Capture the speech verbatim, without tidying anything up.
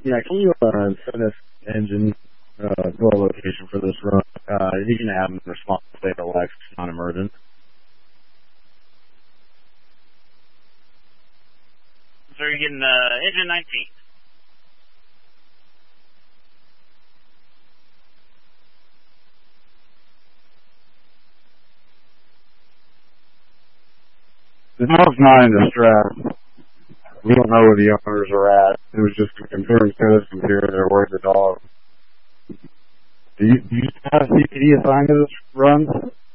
Yeah, can you uh, send this engine uh, to our location for this run? Uh, you can have them respond to state Alex, non-emergent. So you're getting uh, engine nineteen. The dog's not in distress. We don't know where the owners are at. It was just a confirmed status computer. They're worried the dog. Do you, do you have C P D assigned to this run?